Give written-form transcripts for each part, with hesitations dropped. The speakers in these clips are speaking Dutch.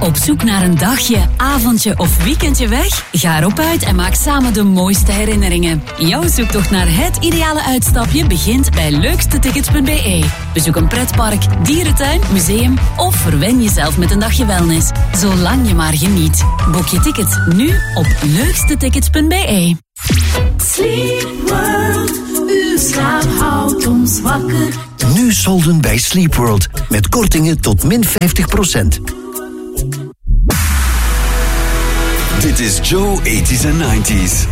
Op zoek naar een dagje, avondje of weekendje weg? Ga erop uit en maak samen de mooiste herinneringen. Jouw zoektocht naar het ideale uitstapje begint bij leukstetickets.be. Bezoek een pretpark, dierentuin, museum of verwen jezelf met een dagje wellness. Zolang je maar geniet. Boek je tickets nu op leukstetickets.be. Sleep World, uw slaap houdt ons wakker. Nu solden bij Sleep World met kortingen tot min 50%. Dit is Joe 80s en 90s.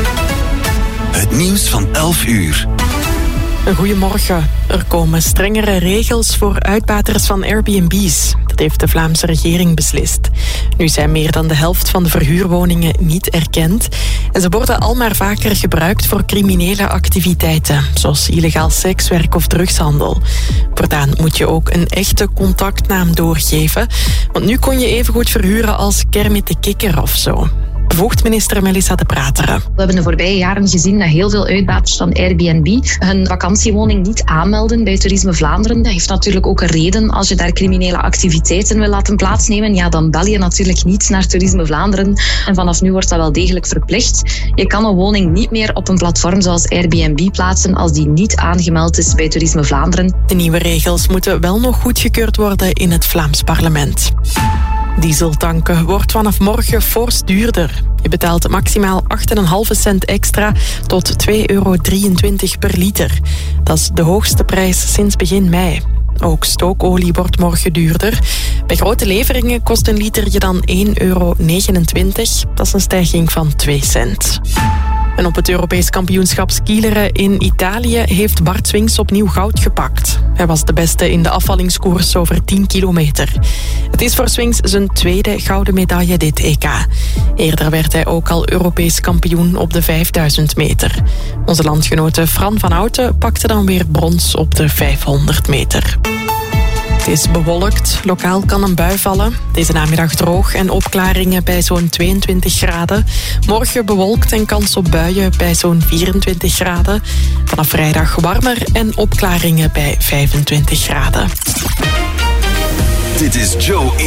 Het nieuws van 11 uur. Goedemorgen. Er komen strengere regels voor uitbaters van Airbnb's. Dat heeft de Vlaamse regering beslist. Nu zijn meer dan de helft van de verhuurwoningen niet erkend. En ze worden al maar vaker gebruikt voor criminele activiteiten, zoals illegaal sekswerk of drugshandel. Voortaan moet je ook een echte contactnaam doorgeven. Want nu kon je evengoed verhuren als Kermit de Kikker of zo. Bevoegd minister Melissa De Prateren. We hebben de voorbije jaren gezien dat heel veel uitbaters van Airbnb hun vakantiewoning niet aanmelden bij Toerisme Vlaanderen. Dat heeft natuurlijk ook een reden. Als je daar criminele activiteiten wil laten plaatsnemen, ja, dan bel je natuurlijk niet naar Toerisme Vlaanderen. En vanaf nu wordt dat wel degelijk verplicht. Je kan een woning niet meer op een platform zoals Airbnb plaatsen als die niet aangemeld is bij Toerisme Vlaanderen. De nieuwe regels moeten wel nog goedgekeurd worden in het Vlaams parlement. Dieseltanken wordt vanaf morgen fors duurder. Je betaalt maximaal 8,5 cent extra tot €2,23 per liter. Dat is de hoogste prijs sinds begin mei. Ook stookolie wordt morgen duurder. Bij grote leveringen kost een liter je dan €1,29. Dat is een stijging van 2 cent. En op het Europees kampioenschap skileren in Italië heeft Bart Swings opnieuw goud gepakt. Hij was de beste in de afvallingskoers over 10 kilometer. Het is voor Swings zijn tweede gouden medaille dit EK. Eerder werd hij ook al Europees kampioen op de 5000 meter. Onze landgenote Fran van Houten pakte dan weer brons op de 500 meter. Het is bewolkt, lokaal kan een bui vallen. Deze namiddag droog en opklaringen bij zo'n 22 graden. Morgen bewolkt en kans op buien bij zo'n 24 graden. Vanaf vrijdag warmer en opklaringen bij 25 graden. Dit is Joe